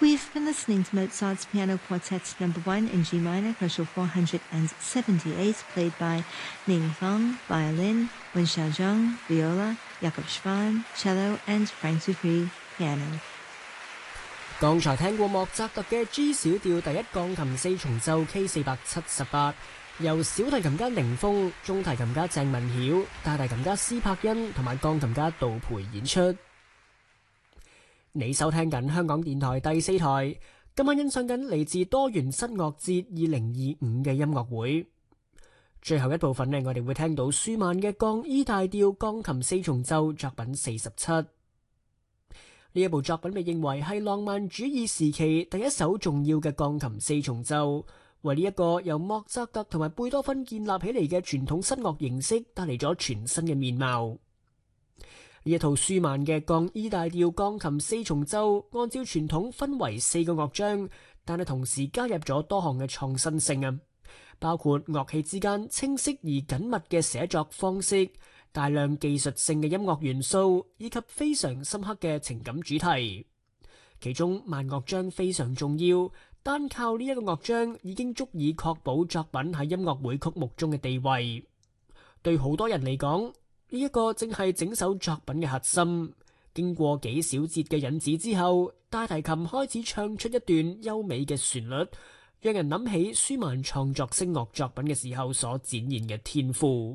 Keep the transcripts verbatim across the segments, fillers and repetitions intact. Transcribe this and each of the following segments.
We've been listening to Mozart's Piano Quartet Number One in G minor, Koshal four hundred seventy-eight, played by Ning Feng, violin, Wen Xiaozheng, viola, Jakob Schwan, cello, and Frank Dupri, piano. 剛才聽過莫扎特嘅 G 小調第一鋼琴四重奏 K 四百七十八，由小提琴家寧峰、中提琴家鄭文曉、大提琴家施柏恩同埋鋼琴家杜培演出。你收聽緊香港電台第四台，今晚欣賞緊嚟自多元室樂節二零二五嘅音樂會。最後一部分呢，我哋會聽到舒曼嘅降 E 大調鋼琴四重奏作品四十七。呢一部作品被認為係浪漫主義時期第一首重要嘅鋼琴四重奏，為呢一個由莫扎特同埋貝多芬建立起嚟嘅傳統室樂形式帶嚟咗全新嘅面貌。呢一套舒曼嘅降 E 大調鋼琴四重奏，按照傳統分為四個樂章，但係同時加入咗多項嘅創新性啊，包括樂器之間清晰而緊密嘅寫作方式，大量技術性嘅音樂元素，以及非常深刻嘅情感主題。其中慢樂章非常重要，單靠呢一個樂章已經足以確保作品喺音樂會曲目中嘅地位。對好多人嚟講，呢一個正係整首作品嘅核心。經過幾小節嘅引子之後，大提琴開始唱出一段優美嘅旋律，讓人諗起舒曼創作聲樂作品嘅時候所展現嘅天賦。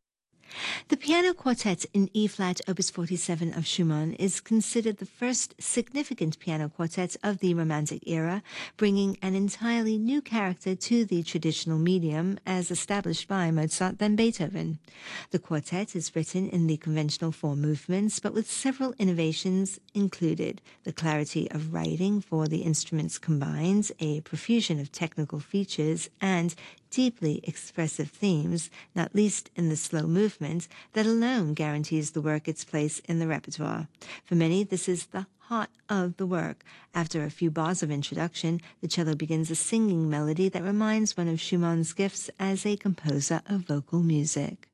The Piano Quartet in E-flat Opus forty-seven of Schumann is considered the first significant piano quartet of the Romantic era, bringing an entirely new character to the traditional medium as established by Mozart then Beethoven. The quartet is written in the conventional four movements, but with several innovations included: the clarity of writing for the instruments combined, a profusion of technical features, and deeply expressive themes, not least in the slow movement, that alone guarantees the work its place in the repertoire. For many, this is the heart of the work. After a few bars of introduction, the cello begins a singing melody that reminds one of Schumann's gifts as a composer of vocal music.